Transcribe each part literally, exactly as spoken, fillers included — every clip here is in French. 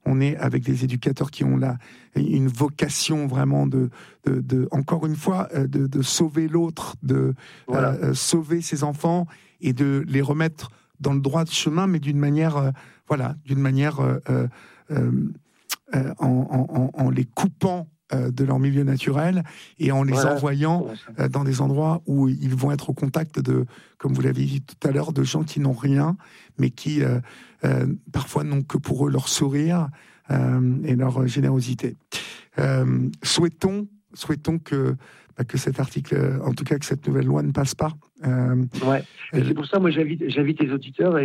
on est avec des éducateurs qui ont là une vocation vraiment de, de, de encore une fois, de, de sauver l'autre, de voilà. euh, sauver ses enfants et de les remettre dans le droit chemin, mais d'une manière, euh, voilà, d'une manière euh, euh, euh, en, en, en les coupant de leur milieu naturel et en les voilà. envoyant euh, dans des endroits où ils vont être au contact de, comme vous l'avez dit tout à l'heure, de gens qui n'ont rien, mais qui euh, euh, parfois n'ont que pour eux leur sourire euh, et leur générosité. Euh, souhaitons, souhaitons que, bah, que cet article, en tout cas que cette nouvelle loi ne passe pas. Euh, ouais. Elle... C'est pour ça, moi, j'invite, j'invite les auditeurs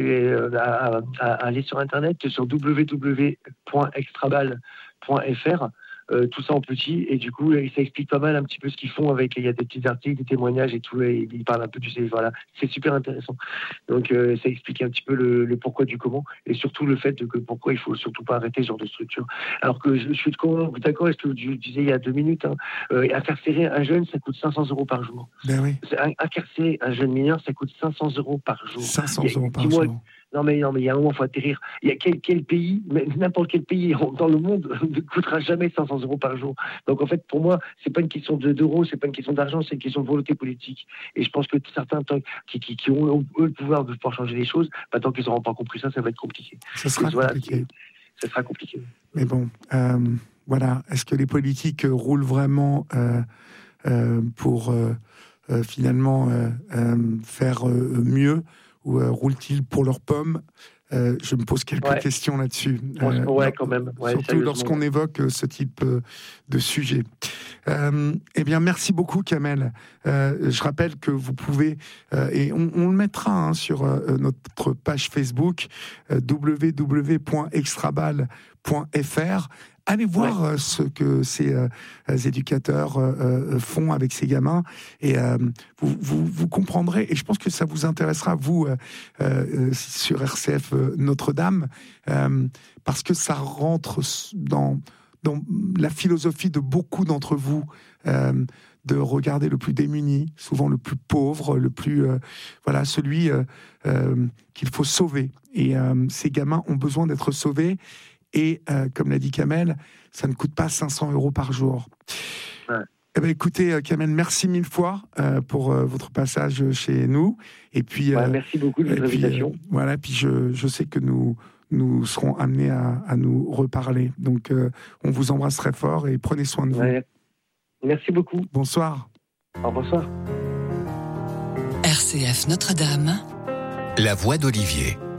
à, à, à aller sur Internet, sur w w w point extrabal point f r. Euh, tout ça en petit, et du coup, ça explique pas mal un petit peu ce qu'ils font avec, il y a des petits articles, des témoignages et tout, et ils parlent un peu du, voilà, c'est super intéressant. Donc, euh, ça explique un petit peu le, le pourquoi du comment, et surtout le fait de que pourquoi il faut surtout pas arrêter ce genre de structure. Alors que je, je suis d'accord avec ce que je disais il y a deux minutes, hein, euh, incarcérer un jeune, ça coûte cinq cents euros par jour. Ben oui. Incarcérer un jeune mineur, ça coûte cinq cents euros par jour. cinq cents euros par jour. Non mais non mais il y a un moment, il faut atterrir. Il y a quel, quel pays, n'importe quel pays dans le monde ne coûtera jamais cinq cents euros par jour. Donc en fait, pour moi, c'est pas une question de, d'euros, c'est pas une question d'argent, c'est une question de volonté politique. Et je pense que certains qui, qui, qui ont eux le pouvoir de pouvoir changer les choses, bah, tant qu'ils n'auront pas compris ça, ça va être compliqué. Ça sera voilà, compliqué. Ça sera compliqué. Mais bon, euh, voilà. Est-ce que les politiques roulent vraiment euh, euh, pour euh, euh, finalement euh, euh, faire euh, mieux? Ou euh, roulent-ils pour leurs pommes? euh, Je me pose quelques ouais. questions là-dessus. Euh, ouais, quand même. Ouais, surtout lorsqu'on évoque euh, ce type euh, de sujet. Euh, eh bien, merci beaucoup, Kamel. Euh, je rappelle que vous pouvez, euh, et on, on le mettra hein, sur euh, notre page Facebook, euh, w w w point extrabal point f r. Allez voir ouais. ce que ces euh, éducateurs euh, font avec ces gamins et euh, vous, vous, vous comprendrez, et je pense que ça vous intéressera, vous, euh, euh, sur R C F euh, Notre-Dame, euh, parce que ça rentre dans, dans la philosophie de beaucoup d'entre vous, euh, de regarder le plus démuni, souvent le plus pauvre, le plus... Euh, voilà, celui euh, euh, qu'il faut sauver. Et euh, ces gamins ont besoin d'être sauvés. Et euh, comme l'a dit Kamel, ça ne coûte pas cinq cents euros par jour. Ouais. Eh ben, écoutez, Kamel, merci mille fois euh, pour euh, votre passage chez nous. Et puis, ouais, euh, merci beaucoup de votre invitation. Euh, voilà, puis je, je sais que nous, nous serons amenés à, à nous reparler. Donc, euh, on vous embrasse très fort et prenez soin de ouais. vous. Merci beaucoup. Bonsoir. Au revoir. R C F Notre-Dame. La voix d'Olivier.